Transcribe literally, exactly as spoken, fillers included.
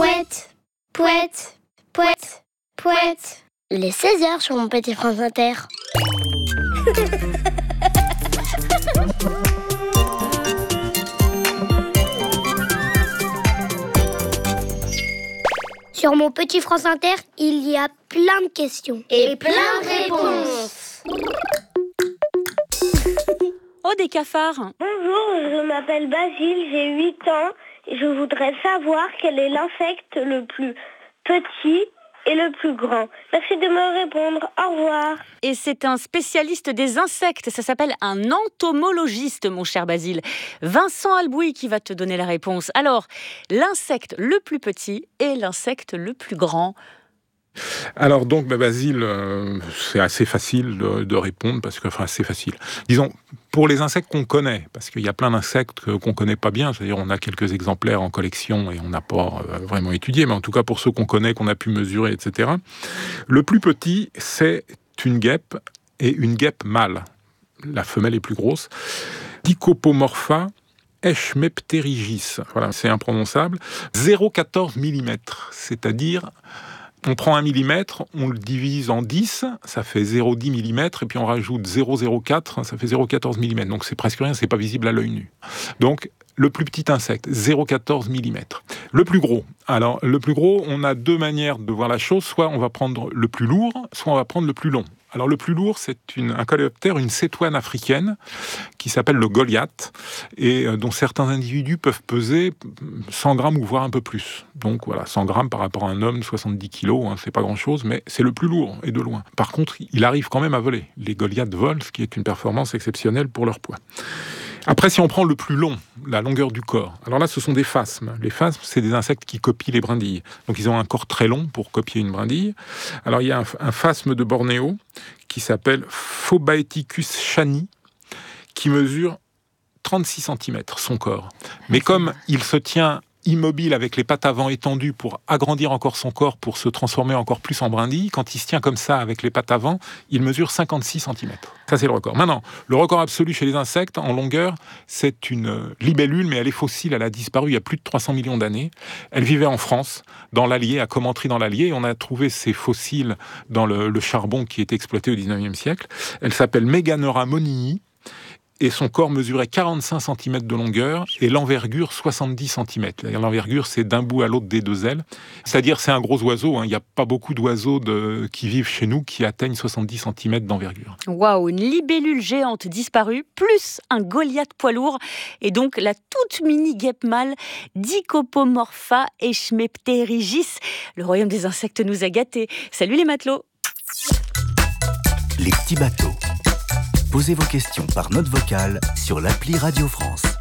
Pouette, pouette, pouette, pouette. Il est seize heures sur mon petit France Inter. Sur mon petit France Inter, il y a plein de questions. Et plein de réponses. Oh, des cafards. Bonjour, je m'appelle Basile, j'ai huit ans et je voudrais savoir quel est l'insecte le plus petit et le plus grand. Merci de me répondre. Au revoir. Et c'est un spécialiste des insectes. Ça s'appelle un entomologiste, mon cher Basile. Vincent Albouy qui va te donner la réponse. Alors, l'insecte le plus petit et l'insecte le plus grand. Alors donc, bah, Basile, euh, c'est assez facile de, de répondre, parce que, enfin, c'est facile. Disons, pour les insectes qu'on connaît, parce qu'il y a plein d'insectes qu'on ne connaît pas bien, c'est-à-dire on a quelques exemplaires en collection et on n'a pas euh, vraiment étudié, mais en tout cas pour ceux qu'on connaît, qu'on a pu mesurer, et cetera. Le plus petit, c'est une guêpe, et une guêpe mâle. La femelle est plus grosse. Dicopomorpha eschmepterygis. Voilà, c'est imprononçable. zéro virgule quatorze millimètres, c'est-à-dire... On prend un millimètre, on le divise en dix, ça fait zéro virgule dix millimètres, et puis on rajoute zéro virgule zéro quatre, ça fait zéro virgule quatorze millimètres. Donc c'est presque rien, c'est pas visible à l'œil nu. Donc le plus petit insecte, zéro virgule quatorze millimètres. Le plus gros. Alors le plus gros, on a deux manières de voir la chose. Soit on va prendre le plus lourd, soit on va prendre le plus long. Alors le plus lourd, c'est une, un coléoptère, une cétoine africaine, qui s'appelle le goliath, et euh, dont certains individus peuvent peser cent grammes ou voire un peu plus. Donc voilà, cent grammes par rapport à un homme, soixante-dix kilos, hein, c'est pas grand-chose, mais c'est le plus lourd, et de loin. Par contre, il arrive quand même à voler. Les goliaths volent, ce qui est une performance exceptionnelle pour leur poids. Après, si on prend le plus long, la longueur du corps, alors là, ce sont des phasmes. Les phasmes, c'est des insectes qui copient les brindilles. Donc, ils ont un corps très long pour copier une brindille. Alors, il y a un, un phasme de Bornéo qui s'appelle Phobaeticus chani, qui mesure trente-six centimètres, son corps. Mais comme il se tient immobile avec les pattes avant étendues pour agrandir encore son corps, pour se transformer encore plus en brindille, quand il se tient comme ça avec les pattes avant, il mesure cinquante-six centimètres. Ça, c'est le record. Maintenant, le record absolu chez les insectes, en longueur, c'est une libellule, mais elle est fossile, elle a disparu il y a plus de trois cents millions d'années. Elle vivait en France, dans l'Allier, à Commentry dans l'Allier, et on a trouvé ces fossiles dans le, le charbon qui est exploité au dix-neuvième siècle. Elle s'appelle Meganeura monii, et son corps mesurait quarante-cinq centimètres de longueur et l'envergure soixante-dix centimètres. L'envergure, c'est d'un bout à l'autre des deux ailes. C'est-à-dire, c'est un gros oiseau. Hein. Il n'y a pas beaucoup d'oiseaux de... qui vivent chez nous qui atteignent soixante-dix centimètres d'envergure. Waouh, une libellule géante disparue, plus un goliath poids lourd, et donc la toute mini guêpe mâle Dicopomorpha eschmepterygis. Le royaume des insectes nous a gâtés. Salut les matelots. Les petits bateaux. Posez vos questions par note vocale sur l'appli Radio France.